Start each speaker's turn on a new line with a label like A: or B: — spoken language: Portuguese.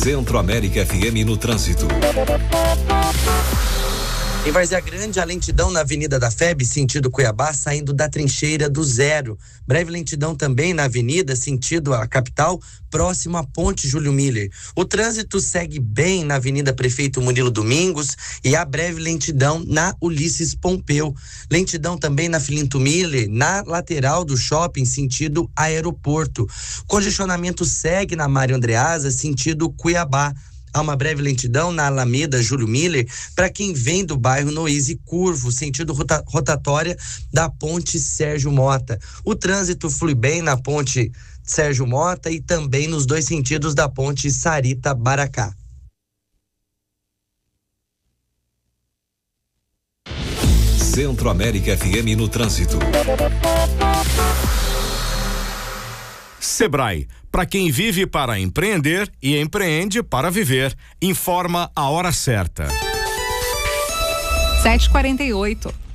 A: Centro-América FM no trânsito.
B: Em Várzea Grande, a lentidão na Avenida da FEB, sentido Cuiabá, saindo da trincheira do Zero. Breve lentidão também na Avenida, sentido a capital, próximo à Ponte Júlio Miller. O trânsito segue bem na Avenida Prefeito Murilo Domingos e há breve lentidão na Ulisses Pompeu. Lentidão também na Filinto Miller, na lateral do shopping, sentido aeroporto. Congestionamento segue na Mário Andreasa, sentido Cuiabá. Há uma breve lentidão na Alameda Júlio Miller para quem vem do bairro Noise Curvo, sentido rotatória da Ponte Sérgio Mota. O trânsito flui bem na Ponte Sérgio Mota e também nos dois sentidos da Ponte Sarita Baracá.
A: Centro-América FM no trânsito.
C: Sebrae, para quem vive para empreender e empreende para viver. Informa a hora certa.
D: 7h48.